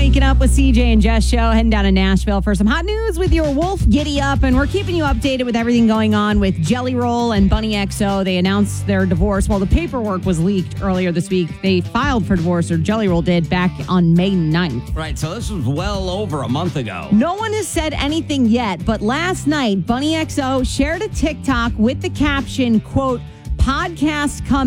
Waking Up with CJ and Jess show, heading down to Nashville for some hot news with your Wolf Giddy Up, and we're keeping you updated with everything going on with Jelly Roll and Bunny XO. They announced their divorce. Well, the paperwork was leaked earlier this week. They filed for divorce, or Jelly Roll did, back on May 9th. Right, so this was well over a month ago. No one has said anything yet, but last night, Bunny XO shared a TikTok with the caption, quote, "Podcast coming, ..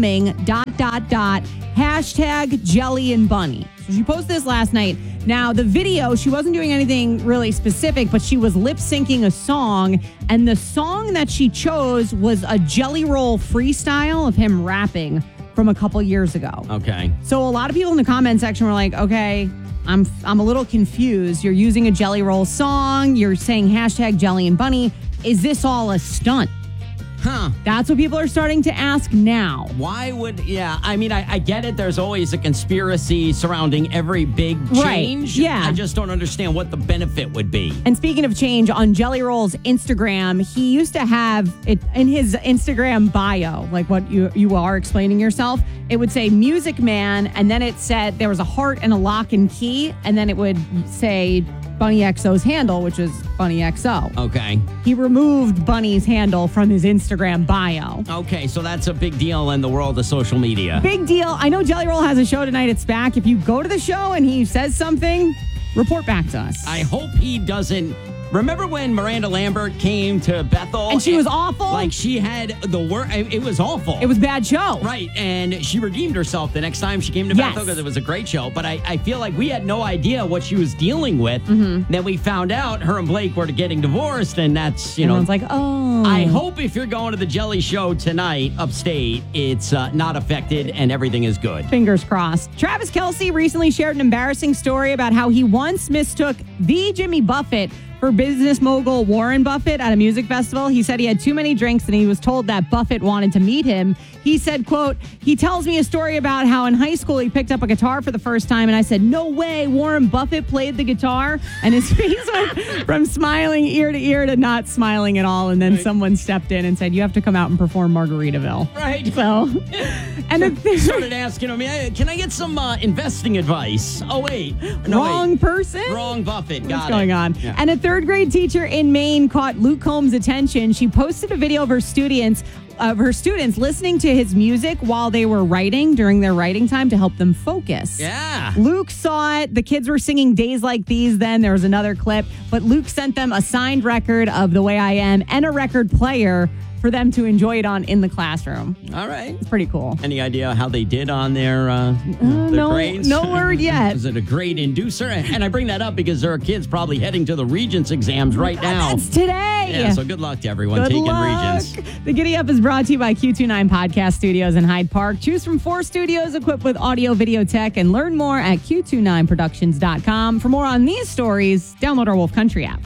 hashtag Jelly and Bunny." So she posted this last night. Now, the video, she wasn't doing anything really specific, but she was lip syncing a song. And the song that she chose was a Jelly Roll freestyle of him rapping from a couple years ago. Okay. So a lot of people in the comment section were like, okay, I'm a little confused. You're using a Jelly Roll song. You're saying hashtag Jelly and Bunny. Is this all a stunt? Huh. That's what people are starting to ask now. Why would, I mean, I get it. There's always a conspiracy surrounding every big change. Right, yeah. I just don't understand what the benefit would be. And speaking of change, on Jelly Roll's Instagram, he used to have it in his Instagram bio, like what you are explaining yourself. It would say Music Man, and then it said there was a heart and a lock and key, and then it would say Bunny XO's handle, which is Bunny XO. Okay. He removed Bunny's handle from his Instagram bio. Okay, so that's a big deal in the world of social media. Big deal. I know Jelly Roll has a show tonight. It's back. If you go to the show and he says something, report back to us. I hope he doesn't. Remember when Miranda Lambert came to Bethel? And she was awful? Like, she had the worst. It was awful. It was a bad show. Right, and she redeemed herself the next time she came to Yes. Bethel because it was a great show. But I feel like we had no idea what she was dealing with. Then we found out her and Blake were getting divorced, and that's, Everyone's like, oh. I hope if you're going to the Jelly Show tonight upstate, it's not affected and everything is good. Fingers crossed. Travis Kelce recently shared an embarrassing story about how he once mistook the Jimmy Buffett for business mogul Warren Buffett at a music festival. He said he had too many drinks and he was told that Buffett wanted to meet him. He said, quote, "He tells me a story about how in high school he picked up a guitar for the first time, and I said, no way, Warren Buffett played the guitar?" And his face went from smiling ear to ear to not smiling at all. And then someone stepped in and said, "You have to come out and perform Margaritaville." Right. So, and started asking him, can I get some investing advice? Oh, wait. No, wrong person? Wrong Buffett. What's going on? Yeah. And a third grade teacher in Maine caught Luke Combs' attention. She posted a video of her students listening to his music while they were writing during their writing time to help them focus. Yeah. Luke saw it. The kids were singing Days Like These then. There was another clip. But Luke sent them a signed record of The Way I Am and a record player for them to enjoy it on in the classroom. All right. It's pretty cool. Any idea how they did on their grades? No word yet. Is it a grade inducer? And I bring that up because there are kids probably heading to the Regents exams right now. That's today. Yeah, so good luck to everyone taking Regents. The Giddy Up is brought to you by Q29 Podcast Studios in Hyde Park. Choose from 4 studios equipped with audio video tech and learn more at Q29productions.com. For more on these stories, download our Wolf Country app.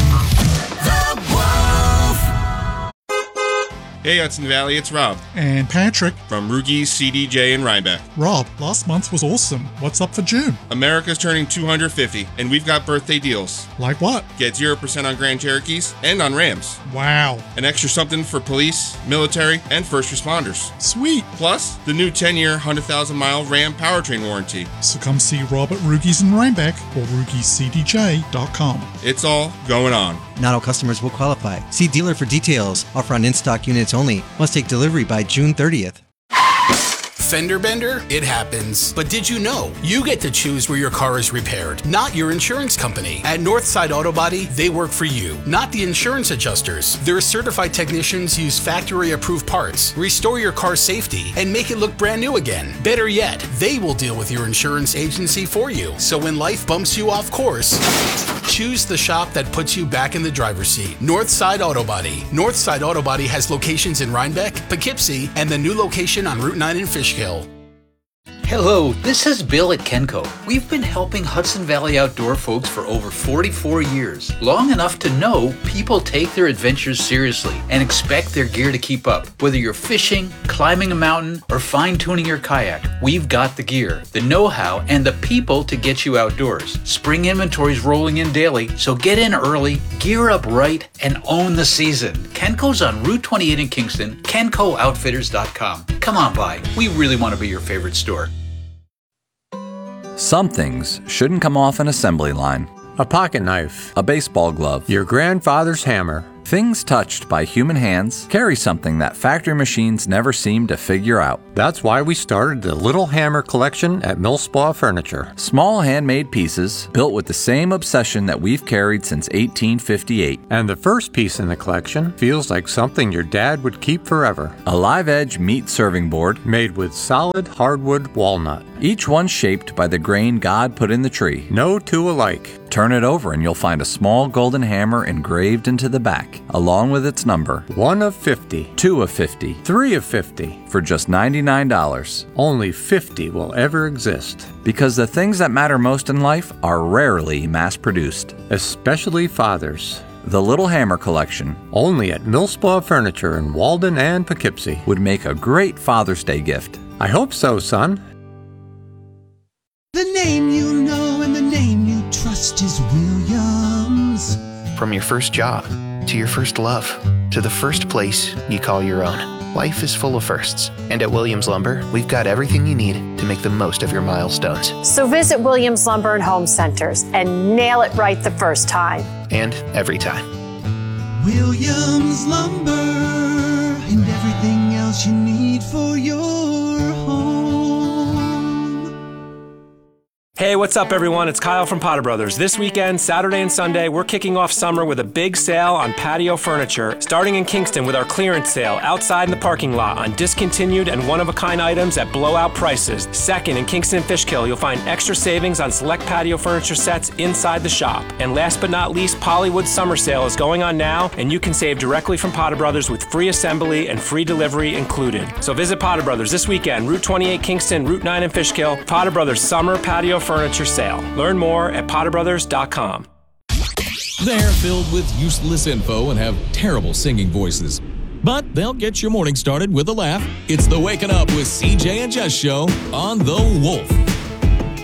Hey Hudson Valley, it's Rob And Patrick. from Rugies, CDJ, and Rhinebeck. Rob, last month was awesome. What's up for June? America's turning 250, and we've got birthday deals. Like what? Get 0% on Grand Cherokees and on Rams. Wow. An extra something for police, military, and first responders. Sweet. Plus, the new 10-year, 100,000-mile Ram powertrain warranty. So come see Rob at Rugies in Rhinebeck or RugiesCDJ.com. It's all going on. Not all customers will qualify. See dealer for details. Offer on in-stock units only. Must take delivery by June 30th. Fender bender? It happens. But did you know you get to choose where your car is repaired, not your insurance company? At Northside Auto Body, they work for you, not the insurance adjusters. Their certified technicians use factory-approved parts, restore your car's safety, and make it look brand new again. Better yet, they will deal with your insurance agency for you. So when life bumps you off course, choose the shop that puts you back in the driver's seat. Northside Auto Body. Northside Auto Body has locations in Rhinebeck, Poughkeepsie, and the new location on Route 9 in Fishkill. Hello, this is Bill at Kenco. We've been helping Hudson Valley outdoor folks for over 44 years, long enough to know people take their adventures seriously and expect their gear to keep up. Whether you're fishing, climbing a mountain, or fine-tuning your kayak, we've got the gear, the know-how, and the people to get you outdoors. Spring inventory's rolling in daily, so get in early, gear up right, and own the season. Kenco's on Route 28 in Kingston, KencoOutfitters.com. Come on by. We really want to be your favorite store. Some things shouldn't come off an assembly line. A pocket knife, A baseball glove, your grandfather's hammer. things touched by human hands carry something that factory machines never seem to figure out. That's why we started the Little Hammer collection at Millspaw Furniture. Small handmade pieces built with the same obsession that we've carried since 1858. And the first piece in the collection feels like something your dad would keep forever. A live edge meat serving board made with solid hardwood walnut. Each one shaped by the grain God put in the tree. No two alike. Turn it over and you'll find a small golden hammer engraved into the back, along with its number. 1 of 50. 2 of 50. 3 of 50. For just $99. Only 50 will ever exist. Because the things that matter most in life are rarely mass-produced. Especially fathers. The Little Hammer Collection, only at Millspaw Furniture in Walden and Poughkeepsie, would make a great Father's Day gift. I hope so, son. The name you know and the name you trust is Williams. From your first job, to your first love, to the first place you call your own, life is full of firsts. And at Williams Lumber, we've got everything you need to make the most of your milestones. So visit Williams Lumber and Home Centers and nail it right the first time. And every time. Williams Lumber and everything else you need for your home. Hey, what's up, everyone? It's Kyle from Potter Brothers. This weekend, Saturday and Sunday, we're kicking off summer with a big sale on patio furniture, starting in Kingston with our clearance sale outside in the parking lot on discontinued and one-of-a-kind items at blowout prices. Second, in Kingston and Fishkill, you'll find extra savings on select patio furniture sets inside the shop. And last but not least, Pollywood's summer sale is going on now, and you can save directly from Potter Brothers with free assembly and free delivery included. So visit Potter Brothers this weekend, Route 28 Kingston, Route 9 in Fishkill, Potter Brothers Summer Patio Furniture Sale. Learn more at potterbrothers.com. They're filled with useless info and have terrible singing voices. But they'll get your morning started with a laugh. It's the Waking Up with CJ and Jess show on The Wolf.